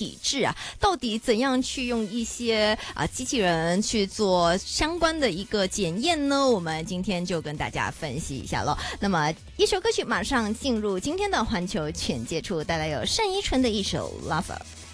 体质啊，到底怎样去用一些机器人去做相关的一个检验呢？我们今天就跟大家分析一下咯。那么一首歌曲马上进入今天的环球全接触，带来有单依纯的一首 Lover。